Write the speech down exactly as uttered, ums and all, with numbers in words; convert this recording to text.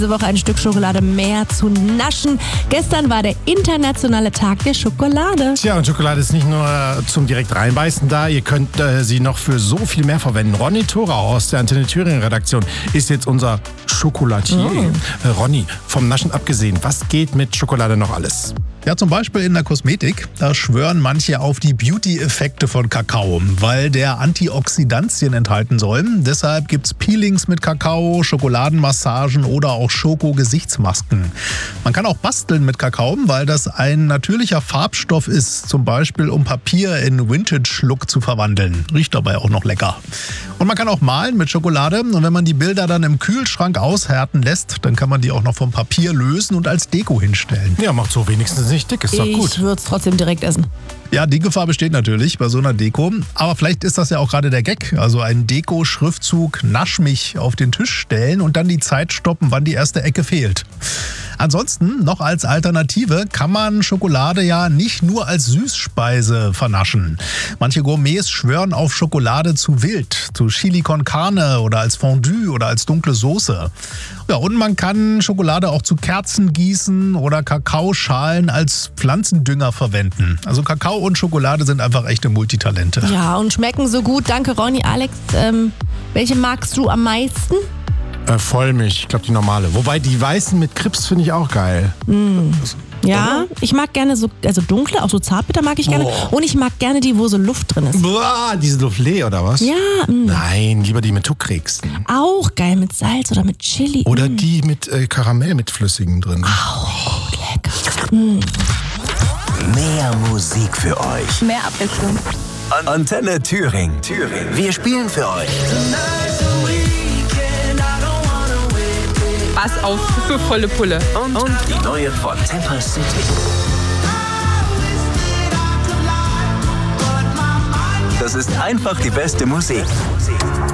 Diese Woche ein Stück Schokolade mehr zu naschen. Gestern war der internationale Tag der Schokolade. Tja, und Schokolade ist nicht nur zum direkt reinbeißen da, ihr könnt äh, sie noch für so viel mehr verwenden. Ronny Thorau aus der Antenne Thüringen Redaktion ist jetzt unser Schokolatier. Oh. Äh, Ronny, vom Naschen abgesehen, was geht mit Schokolade noch alles? Ja, zum Beispiel in der Kosmetik. Da schwören manche auf die Beauty-Effekte von Kakao, weil der Antioxidantien enthalten soll. Deshalb gibt's Peelings mit Kakao, Schokoladenmassagen oder auch Schoko-Gesichtsmasken. Man kann auch basteln mit Kakao, weil das ein natürlicher Farbstoff ist, zum Beispiel um Papier in Vintage-Look zu verwandeln. Riecht dabei auch noch lecker. Und man kann auch malen mit Schokolade. Und wenn man die Bilder dann im Kühlschrank aushärten lässt, dann kann man die auch noch vom Papier lösen und als Deko hinstellen. Ja, macht so wenigstens nicht dick, ist doch gut. Ich würde es trotzdem direkt essen. Ja, die Gefahr besteht natürlich bei so einer Deko. Aber vielleicht ist das ja auch gerade der Gag. Also ein Deko-Schriftzug Nasch mich auf den Tisch stellen und dann die Zeit stoppen, wann die erste Ecke fehlt. Ansonsten, noch als Alternative, kann man Schokolade ja nicht nur als Süßspeise vernaschen. Manche Gourmets schwören auf Schokolade zu wild, zu Chili con Carne oder als Fondue oder als dunkle Soße. Ja, und man kann Schokolade auch zu Kerzen gießen oder Kakaoschalen als Pflanzendünger verwenden. Also Kakao und Schokolade sind einfach echte Multitalente. Ja, und schmecken so gut. Danke, Ronny. Alex, ähm, welche magst du am meisten? Äh, Vollmilch, ich glaube die normale. Wobei die weißen mit Krips finde ich auch geil. Mm. Ja, ich mag gerne so, also dunkle, auch so Zartbitter mag ich gerne. Oh. Und ich mag gerne die, wo so Luft drin ist. Boah, diese Soufflé oder was? Ja. Mh. Nein, lieber die mit Tuckkeksen. Auch geil mit Salz oder mit Chili. Oder mh. die mit äh, Karamell mit Flüssigem drin. Auch lecker. Mh. Mehr Musik für euch. Mehr Abwechslung. Antenne Thüringen. Thüringen. Wir spielen für euch. Pass auf für volle Pulle. Und, und die neue von Temper City. Das ist einfach die beste Musik.